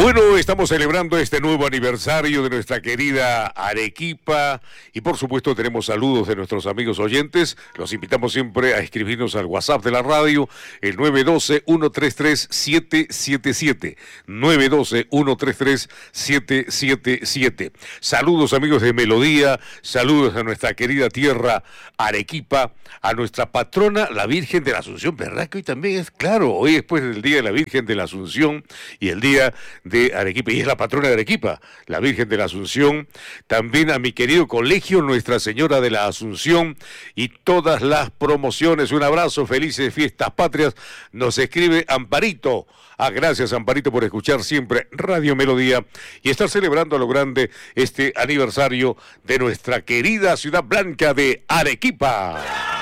Bueno, estamos celebrando este nuevo aniversario de nuestra querida Arequipa y por supuesto tenemos saludos de nuestros amigos oyentes. Los invitamos siempre a escribirnos al WhatsApp de la radio, el 912-133-777, 912-133-777. Saludos amigos de Melodía, saludos a nuestra querida tierra Arequipa, a nuestra patrona, la Virgen de la Asunción, ¿verdad que hoy también es? Claro, hoy es pues el Día de la Virgen de la Asunción y el Día de Arequipa, y es la patrona de Arequipa, la Virgen de la Asunción. También a mi querido colegio Nuestra Señora de la Asunción y todas las promociones. Un abrazo, felices fiestas patrias. Nos escribe Amparito. Gracias Amparito por escuchar siempre Radio Melodía y estar celebrando a lo grande este aniversario de nuestra querida ciudad blanca de Arequipa.